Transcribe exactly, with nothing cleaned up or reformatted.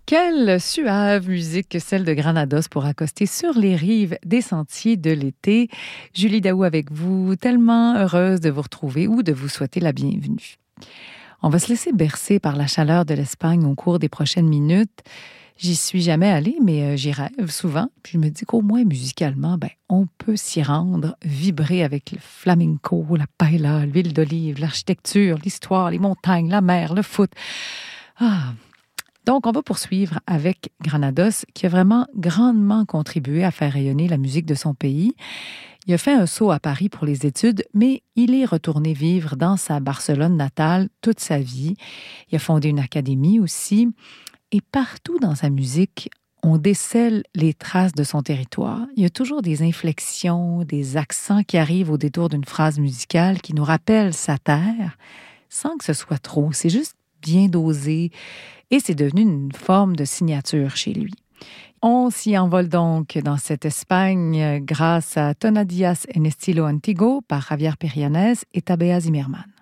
Quelle suave musique que celle de Granados pour accoster sur les rives des sentiers de l'été. Julie Daou avec vous, tellement heureuse de vous retrouver ou de vous souhaiter la bienvenue. On va se laisser bercer par la chaleur de l'Espagne au cours des prochaines minutes. J'y suis jamais allée, mais j'y rêve souvent. Puis je me dis qu'au moins musicalement, ben, on peut s'y rendre, vibrer avec le flamenco, la paella, l'huile d'olive, l'architecture, l'histoire, les montagnes, la mer, le foot. Ah... Donc, on va poursuivre avec Granados, qui a vraiment grandement contribué à faire rayonner la musique de son pays. Il a fait un saut à Paris pour les études, mais il est retourné vivre dans sa Barcelone natale toute sa vie. Il a fondé une académie aussi. Et partout dans sa musique, on décèle les traces de son territoire. Il y a toujours des inflexions, des accents qui arrivent au détour d'une phrase musicale qui nous rappellent sa terre, sans que ce soit trop. C'est juste bien dosé. Et c'est devenu une forme de signature chez lui. On s'y envole donc dans cette Espagne grâce à Tonadillas en estilo antiguo par Javier Perianes et Tabea Zimmerman.